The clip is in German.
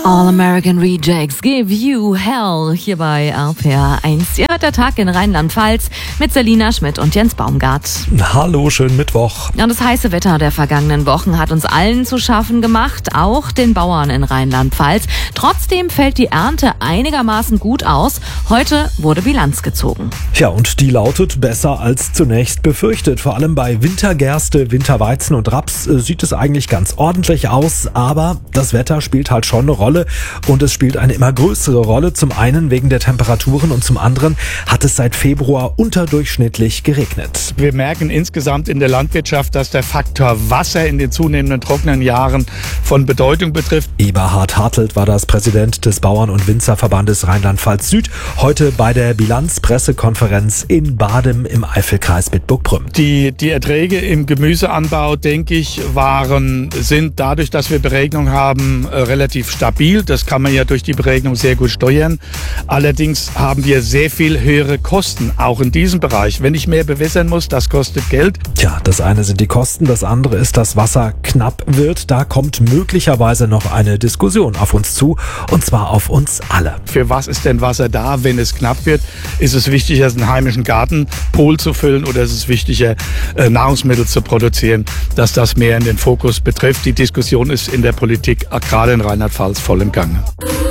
All American Rejects Give You Hell hier bei RPR 1. Ihr hört der Tag in Rheinland-Pfalz mit Selina Schmidt und Jens Baumgart. Hallo, schönen Mittwoch. Ja, das heiße Wetter der vergangenen Wochen hat uns allen zu schaffen gemacht, auch den Bauern in Rheinland-Pfalz. Trotzdem fällt die Ernte einigermaßen gut aus. Heute wurde Bilanz gezogen. Ja, und die lautet besser als zunächst befürchtet. Vor allem bei Wintergerste, Winterweizen und Raps sieht es eigentlich ganz ordentlich aus. Aber das Wetter spielt halt schon eine Rolle. Und es spielt eine immer größere Rolle. Zum einen wegen der Temperaturen und zum anderen hat es seit Februar unterdurchschnittlich geregnet. Wir merken insgesamt in der Landwirtschaft, dass der Faktor Wasser in den zunehmenden trockenen Jahren von Bedeutung betrifft. Eberhard Hartelt war das Präsident des Bauern- und Winzerverbandes Rheinland-Pfalz Süd. Heute bei der Bilanzpressekonferenz in Badem im Eifelkreis Bitburg-Prüm. Die Erträge im Gemüseanbau, denke ich, sind dadurch, dass wir Beregnung haben, relativ stabil. Das kann man ja durch die Beregnung sehr gut steuern. Allerdings haben wir sehr viel höhere Kosten, auch in diesem Bereich. Wenn ich mehr bewässern muss, das kostet Geld. Tja, das eine sind die Kosten, das andere ist, dass Wasser knapp wird. Da kommt möglicherweise noch eine Diskussion auf uns zu, und zwar auf uns alle. Für was ist denn Wasser da, wenn es knapp wird? Ist es wichtiger, einen heimischen Gartenpool zu füllen, oder ist es wichtiger, Nahrungsmittel zu produzieren, dass das mehr in den Fokus betrifft? Die Diskussion ist in der Politik, gerade in Rheinland-Pfalz, voll im Gange.